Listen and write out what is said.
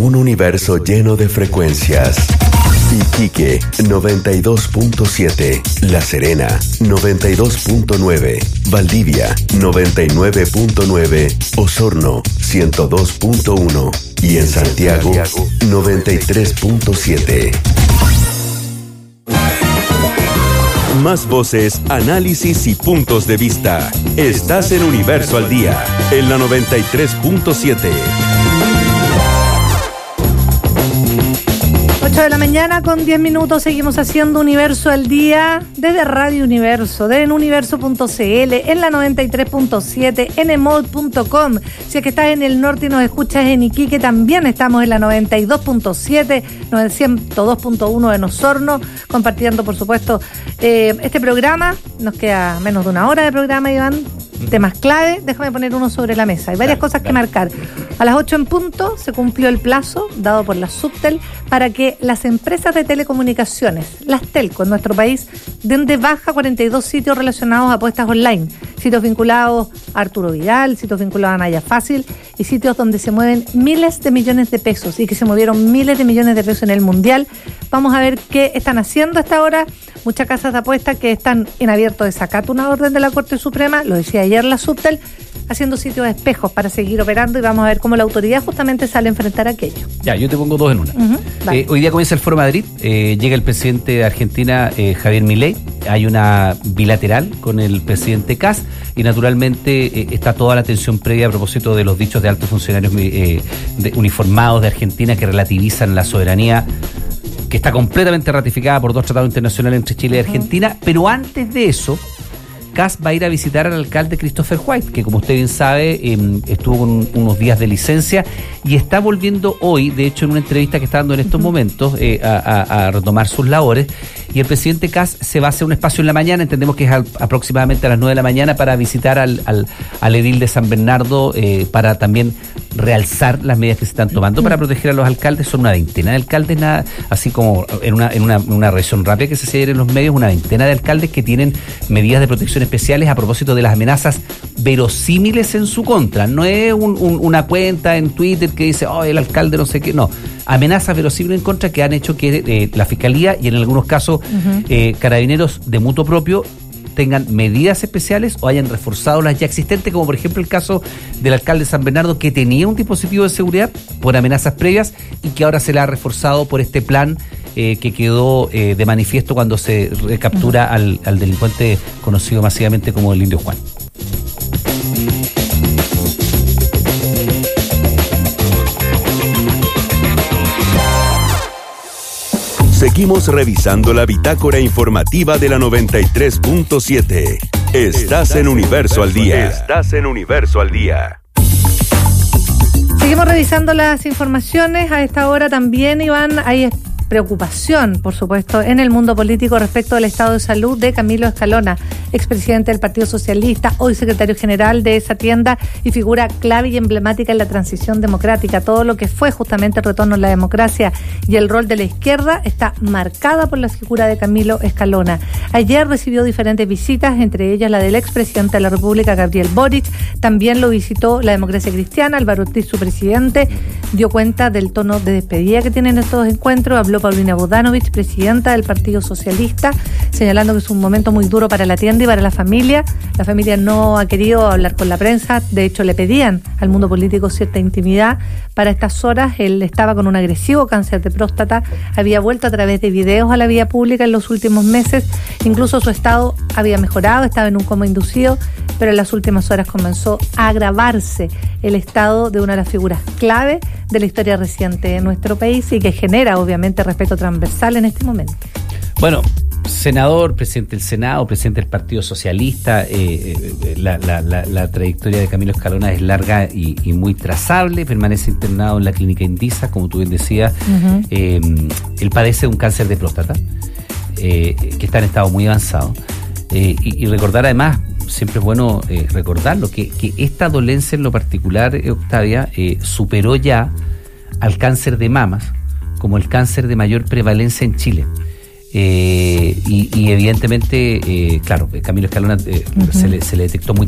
Un universo lleno de frecuencias. Iquique 92.7, La Serena 92.9, Valdivia 99.9, Osorno 102.1 y en Santiago 93.7. Más voces, análisis y puntos de vista. Estás en Universo al Día, en la 93.7. 8 de la mañana con 10 minutos, seguimos haciendo Universo al Día desde Radio Universo, en universo.cl, en la 93.7, en emod.com. Si es que estás en el norte y nos escuchas en Iquique, también estamos en la 92.7, 102.1 en Osorno, compartiendo, por supuesto, este programa. Nos queda menos de una hora de programa, Iván. Temas clave, déjame poner uno sobre la mesa. Hay varias cosas que marcar. A las 8 en punto se cumplió el plazo dado por la Subtel para que las empresas de telecomunicaciones, las telco en nuestro país, den de baja 42 sitios relacionados a apuestas online. Sitios vinculados a Arturo Vidal, sitios vinculados a Naya Fácil y sitios donde se mueven miles de millones de pesos y que se movieron miles de millones de pesos en el Mundial. Vamos a ver qué están haciendo hasta ahora. Muchas casas de apuestas que están en abierto desacato una orden de la Corte Suprema, lo decía ayer la Subtel, haciendo sitios espejos para seguir operando, y vamos a ver cómo la autoridad justamente sale a enfrentar aquello. Ya, yo te pongo dos en una. Vale. Hoy día comienza el Foro Madrid, llega el presidente de Argentina, Javier Milei, hay una bilateral con el presidente Kast y naturalmente está toda la atención previa a propósito de los dichos de altos funcionarios uniformados de Argentina que relativizan la soberanía, que está completamente ratificada por 2 tratados internacionales entre Chile y Argentina, pero antes de eso, Kast va a ir a visitar al alcalde Christopher White, que como usted bien sabe, estuvo con unos días de licencia y está volviendo hoy, de hecho en una entrevista que está dando en estos momentos, a retomar sus labores. Y el presidente Kast se va a hacer un espacio en la mañana, entendemos que es aproximadamente a las 9 de la mañana, para visitar al edil de San Bernardo, para también realzar las medidas que se están tomando para proteger a los alcaldes. Son una veintena de alcaldes, así como en una revisión rápida que se hace en los medios, una veintena de alcaldes que tienen medidas de protección especiales a propósito de las amenazas verosímiles en su contra. No es una cuenta en Twitter que dice, el alcalde no sé qué, no. Amenazas verosímiles en contra que han hecho que la Fiscalía y en algunos casos carabineros de mutuo propio tengan medidas especiales o hayan reforzado las ya existentes, como por ejemplo el caso del alcalde de San Bernardo, que tenía un dispositivo de seguridad por amenazas previas y que ahora se le ha reforzado por este plan que quedó de manifiesto cuando se recaptura al delincuente conocido masivamente como el Indio Juan. Seguimos revisando la bitácora informativa de la 93.7. Estás en Universo al Día. Estás en Universo al Día. Seguimos revisando las informaciones. A esta hora también, Iván, hay preocupación, por supuesto, en el mundo político respecto al estado de salud de Camilo Escalona, expresidente del Partido Socialista, hoy secretario general de esa tienda y figura clave y emblemática en la transición democrática. Todo lo que fue justamente el retorno a la democracia y el rol de la izquierda está marcada por la figura de Camilo Escalona. Ayer recibió diferentes visitas, entre ellas la del expresidente de la República, Gabriel Boric. También lo visitó la Democracia Cristiana, Álvaro Ortiz, su presidente. Dio cuenta del tono de despedida que tienen estos encuentros. Habló Paulina Bodanovich, presidenta del Partido Socialista, señalando que es un momento muy duro para la tienda y para la familia. La familia no ha querido hablar con la prensa, de hecho le pedían al mundo político cierta intimidad. Para estas horas él estaba con un agresivo cáncer de próstata, había vuelto a través de videos a la vía pública en los últimos meses, incluso su estado había mejorado, estaba en un coma inducido, pero en las últimas horas comenzó a agravarse el estado de una de las figuras clave de la historia reciente de nuestro país y que genera obviamente respeto transversal en este momento. Bueno, senador, presidente del Senado, presidente del Partido Socialista, la trayectoria de Camilo Escalona es larga y muy trazable. Permanece internado en la clínica Indisa, como tú bien decías. Él padece de un cáncer de próstata, que está en estado muy avanzado. Y recordar además, siempre es bueno recordarlo, que esta dolencia en lo particular, Octavia, superó ya al cáncer de mamas como el cáncer de mayor prevalencia en Chile. Y evidentemente, claro, Camilo Escalona se le detectó muy